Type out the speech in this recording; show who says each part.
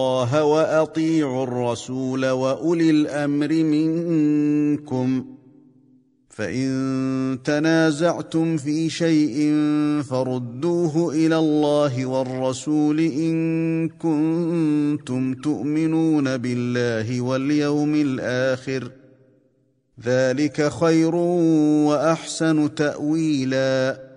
Speaker 1: اللَّهَ وَأَطِيعُوا الرَّسُولَ وَأُولِي الْأَمْرِ مِنكُمْ ۖ فَإِن تَنَازَعْتُمْ فِي شَيْءٍ فَرُدُّوهُ إِلَى اللَّهِ وَالرَّسُولِ إِن كُنتُمْ تُؤْمِنُونَ بِاللَّهِ وَالْيَوْمِ الْآخِرِ ۚ ذَلِكَ خَيْرٌ وَأَحْسَنُ تَأْوِيلًا